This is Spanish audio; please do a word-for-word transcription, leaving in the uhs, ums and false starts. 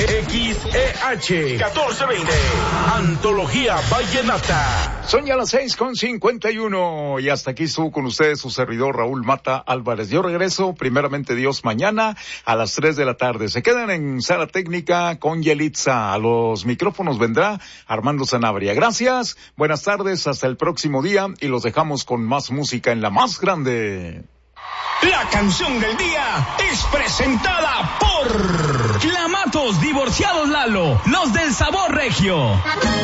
X E H catorce veinte. Antología Vallenata. Son ya las seis con cincuenta y uno y hasta aquí estuvo con ustedes su servidor Raúl Mata Álvarez. Yo regreso, primeramente Dios, mañana a las tres de la tarde. Se quedan en Sala Técnica con Yelitza. A los micrófonos vendrá Armando Sanabria. Gracias, buenas tardes, hasta el próximo día y los dejamos con más música en la más grande. La canción del día es presentada por Clamatos Divorciados Lalo, los del sabor regio.